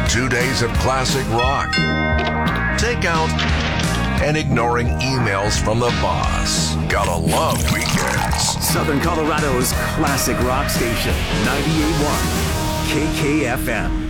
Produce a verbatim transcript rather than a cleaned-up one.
Two days of classic rock. Takeout and ignoring emails from the boss. Gotta love weekends. Southern Colorado's classic rock station, ninety-eight point one K K F M.